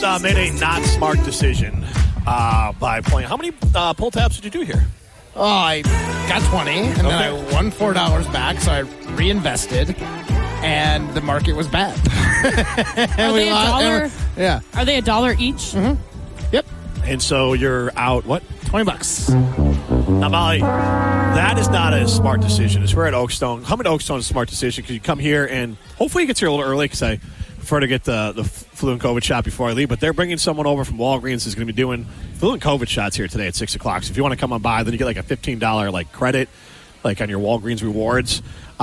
Made a not smart decision by playing. How many pull tabs did you do here? Oh, I got 20, and then I won $4 back, so I reinvested, and the market was bad. Are they $1? Yeah. Are they $1 each? Mm-hmm. Yep. And so you're out, what? $20. Now, Molly, that is not a smart decision. It's we're at Oakstone. Coming to Oakstone is a smart decision because you come here, and hopefully it gets here a little early because I prefer to get the flu and COVID shot before I leave. But they're bringing someone over from Walgreens who's going to be doing flu and COVID shots here today at 6 o'clock. So if you want to come on by, then you get like a $15 credit on your Walgreens rewards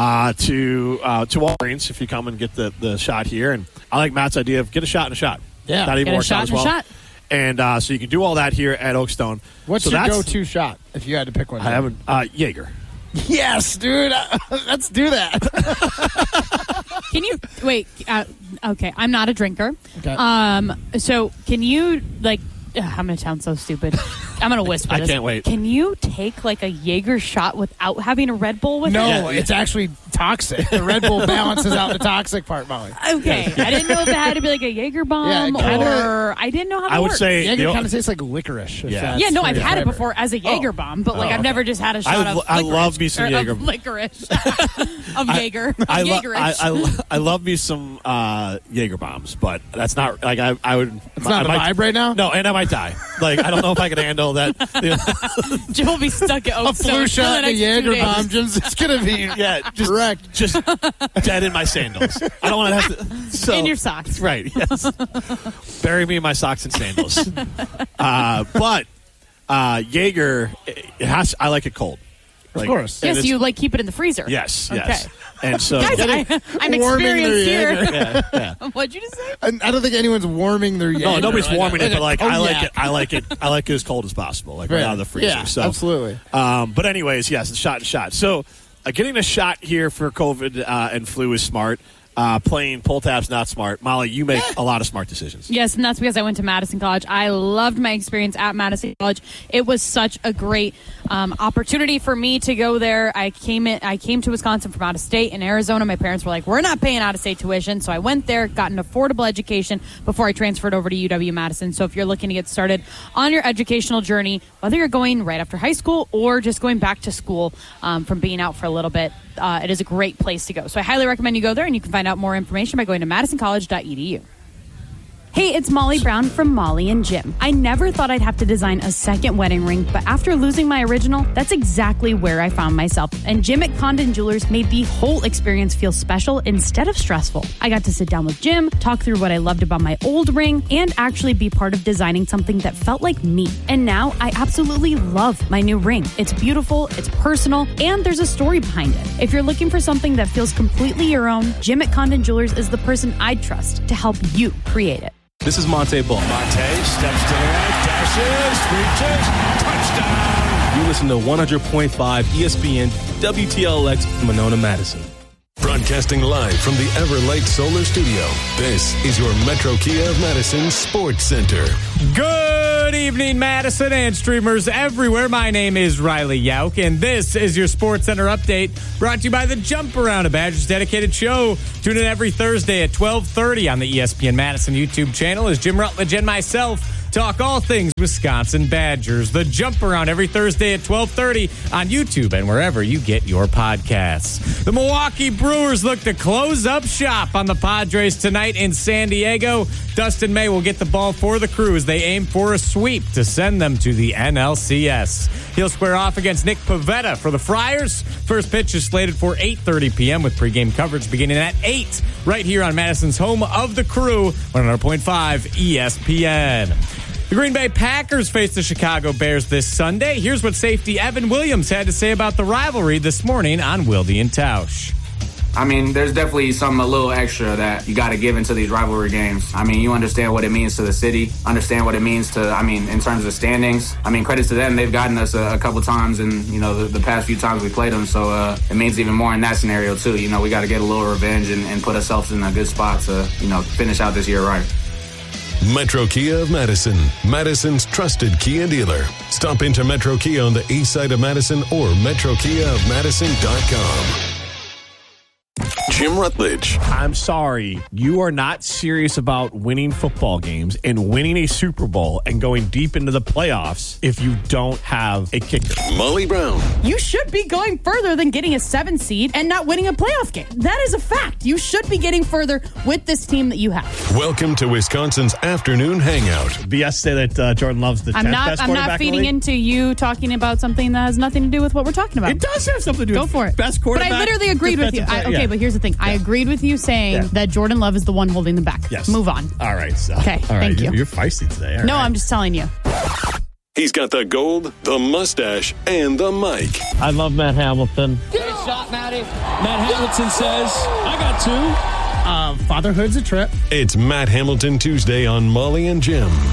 to Walgreens if you come and get the shot here. And I like Matt's idea of get a shot and a shot. Yeah, that even get a works shot out as and well. a shot. And so you can do all that here at Oakstone. What's so your go-to shot if you had to pick one? I haven't Jaeger. Yes, dude. Let's do that. Can you wait? Okay, I'm not a drinker. Okay. So can you I'm going to sound so stupid. I'm going to whisper I this. can't wait. Can you take a Jaeger shot without having a Red Bull with it? No, it's actually toxic. The Red Bull balances out the toxic part, Molly. Okay. I didn't know if it had to be a Jaeger bomb or I didn't know how I to would work. say Jaeger kind of tastes like licorice. Yeah. Yeah, no, I've had it before as a Jaeger bomb, but I've never just had a shot of I love me some Jaeger. of licorice. Of Jaeger. I love me some Jaeger bombs, but that's not I would. It's not the vibe right now? No, and I might die. I don't know if I can handle that. Jim will be stuck at Oakstone. A flu shot and a Jaeger bomb, Jim's it's going to be just wrecked. Just dead in my sandals. I don't want to have to. So, in your socks. Right, yes. Bury me in my socks and sandals. But Jaeger, I like it cold. Of course. Yes, you keep it in the freezer. Yes, okay. yes. And so guys, I'm experienced here. Yeah. What'd you just say? I don't think anyone's warming their Jaeger. No, nobody's warming it, but I like like it as cold as possible, right out of the freezer. Yeah, so, absolutely. But anyways, yes, it's shot and shot. So getting a shot here for COVID and flu is smart. Playing pull tabs, not smart. Molly, you make a lot of smart decisions. Yes, and that's because I went to Madison College. I loved my experience at Madison College. It was such a great opportunity for me to go there. I came to Wisconsin from out of state in Arizona. My parents were like, we're not paying out of state tuition. So I went there, got an affordable education before I transferred over to UW-Madison. So if you're looking to get started on your educational journey, whether you're going right after high school or just going back to school from being out for a little bit, it is a great place to go. So I highly recommend you go there, and you can find out more information by going to madisoncollege.edu. Hey, it's Molly Brown from Molly and Jim. I never thought I'd have to design a second wedding ring, but after losing my original, that's exactly where I found myself. And Jim at Condon Jewelers made the whole experience feel special instead of stressful. I got to sit down with Jim, talk through what I loved about my old ring, and actually be part of designing something that felt like me. And now I absolutely love my new ring. It's beautiful, it's personal, and there's a story behind it. If you're looking for something that feels completely your own, Jim at Condon Jewelers is the person I'd trust to help you create it. This is Monte Ball. Monte steps to the right, dashes, reaches, touchdown. You listen to 100.5 ESPN WTLX Monona, Madison. Broadcasting live from the Everlight Solar Studio, this is your Metro Kia of Madison Sports Center. Good evening, Madison and streamers everywhere. My name is Riley Yauk, and this is your Sports Center update brought to you by the Jump Around, a Badgers dedicated show. Tune in every Thursday at 12:30 on the ESPN Madison YouTube channel as Jim Rutledge and myself talk all things Wisconsin Badgers. The Jump Around every Thursday at 12:30 on YouTube and wherever you get your podcasts. The Milwaukee Brewers look to close up shop on the Padres tonight in San Diego. Dustin May will get the ball for the Crew as they aim for a sweep to send them to the NLCS. He'll square off against Nick Pivetta for the Friars. First pitch is slated for 8:30 p.m. with pregame coverage beginning at 8 right here on Madison's home of the Crew, 100.5 ESPN. The Green Bay Packers face the Chicago Bears this Sunday. Here's what safety Evan Williams had to say about the rivalry this morning on Wilde and Tausch. I mean, there's definitely something a little extra that you got to give into these rivalry games. I mean, you understand what it means to the city, understand what it means to, in terms of standings. Credit to them. They've gotten us a couple times in, the past few times we played them. So it means even more in that scenario, too. We got to get a little revenge and put ourselves in a good spot to, finish out this year right. Metro Kia of Madison, Madison's trusted Kia dealer. Stop into Metro Kia on the east side of Madison or metrokiaofmadison.com. Jim Jim Rutledge. I'm sorry. You are not serious about winning football games and winning a Super Bowl and going deep into the playoffs if you don't have a kicker. Molly Brown. You should be going further than getting a 7 seed and not winning a playoff game. That is a fact. You should be getting further with this team that you have. Welcome to Wisconsin's afternoon hangout. BS say that Jordan Love's the 10th best quarterback I'm not feeding in the league. into you talking about something that has nothing to do with what we're talking about. It does have something to do Go with for it. best quarterback. But I literally agreed with you. defensive player. But here's the thing. I agreed with you saying that Jordan Love is the one holding them back. Yes. Move on. All right. So. Okay, All right. thank you. You're feisty today. All No, right. I'm just telling you. He's got the gold, the mustache, and the mic. I love Matt Hamilton. Great shot, Matty. Matt Hamilton says, I got two. Fatherhood's a trip. It's Matt Hamilton Tuesday on Molly and Jim.